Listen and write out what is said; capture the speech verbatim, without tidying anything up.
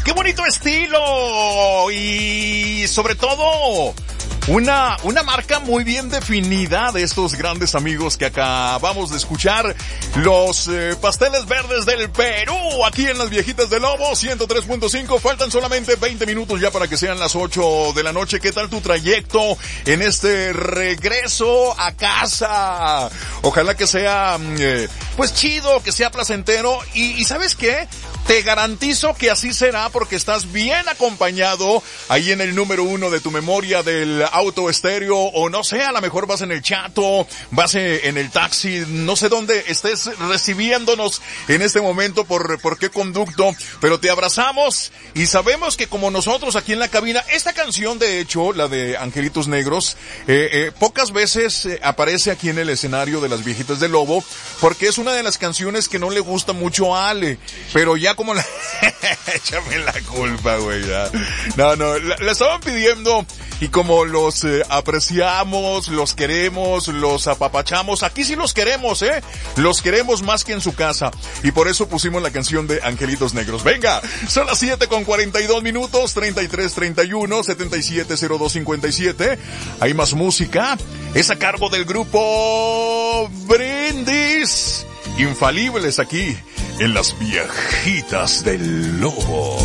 ¡Qué bonito estilo! Y sobre todo, una, una marca muy bien definida de estos grandes amigos que acabamos de escuchar. Los eh, Pasteles Verdes del Perú, aquí en las Viejitas del Lobo, ciento tres punto cinco. Faltan solamente veinte minutos ya para que sean las ocho de la noche. ¿Qué tal tu trayecto en este regreso a casa? Ojalá que sea, eh, pues chido, que sea placentero. Y, y ¿sabes qué? Te garantizo que así será porque estás bien acompañado ahí en el número uno de tu memoria del auto estéreo, o no sé, a lo mejor vas en el Chato, vas en el taxi, no sé dónde estés recibiéndonos en este momento, por, por qué conducto, pero te abrazamos y sabemos que como nosotros aquí en la cabina, esta canción de hecho, la de Angelitos Negros, eh, eh, pocas veces eh, aparece aquí en el escenario de las Viejitas del Lobo, porque es una de las canciones que no le gusta mucho a Ale, pero ya como la... Échame la culpa, güey, ya. No, no, la, la estaban pidiendo y como los eh, apreciamos, los queremos, los apapachamos, aquí sí los queremos, eh, los queremos más que en su casa, y por eso pusimos la canción de Angelitos Negros. Venga, son las siete con cuarenta y dos minutos, treinta y tres treinta y uno, setenta y siete cero dos cincuenta y siete, hay más música, es a cargo del grupo Brindis, infalibles aquí en las Viejitas del Lobo.